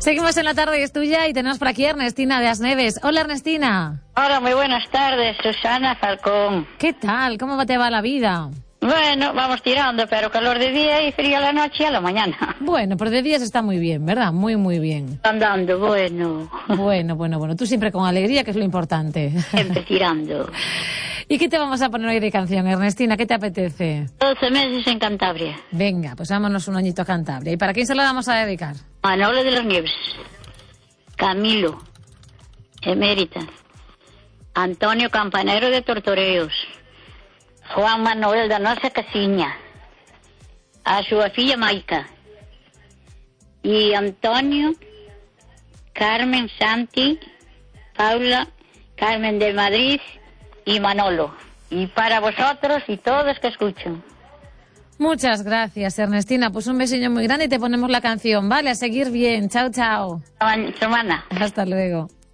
Seguimos en la tarde, es tuya, y tenemos por aquí a Ernestina de Asneves. Hola, Ernestina. Hola, muy buenas tardes, Susana Falcón. ¿Qué tal? ¿Cómo te va la vida? Bueno, vamos tirando, pero calor de día y frío a la noche y a la mañana. Bueno, pero de días está muy bien, ¿verdad? Muy, muy bien. Andando, bueno. Bueno. Tú siempre con alegría, que es lo importante. Siempre tirando. ¿Y qué te vamos a poner hoy de canción, Ernestina? ¿Qué te apetece? 12 meses en Cantabria. Venga, pues vámonos un añito a Cantabria. ¿Y para quién se la vamos a dedicar? Manolo de las Nieves. Camilo. Emérita. Antonio Campanero de Tortoreos. Juan Manuel da Nosa Casiña. A su filla Maica. Y Antonio, Carmen, Santi, Paula, Carmen del Madrid y Manolo. Y para vosotros y todos que escuchan. Muchas gracias, Ernestina. Pues un besillo muy grande y te ponemos la canción. Vale, a seguir bien. Chao, chao. Semana. Hasta luego.